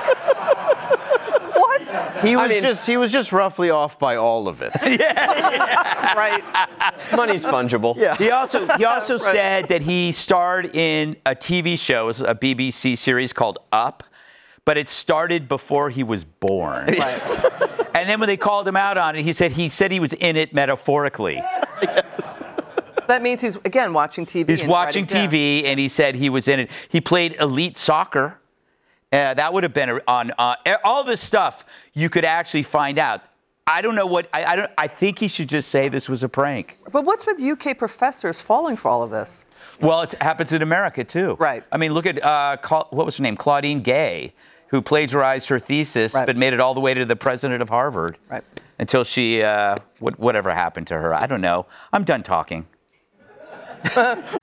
What? He was just roughly off by all of it. Right. Money's fungible. Yeah. He also said that he starred in a TV show, it was a BBC series called Up, but it started before he was born. Right. And then when they called him out on it, he said he was in it metaphorically. That means he's, again, watching TV. He's and watching writing down. TV, and he said he was in it. He played elite soccer. That would have been on all this stuff. You could actually find out. I don't know what I think he should just say this was a prank. But what's with UK professors falling for all of this? Well, it happens in America too. Right. I mean, look at what was her name, Claudine Gay, who plagiarized her thesis but made it all the way to the president of Harvard. Right. Until she whatever happened to her. I don't know. I'm done talking.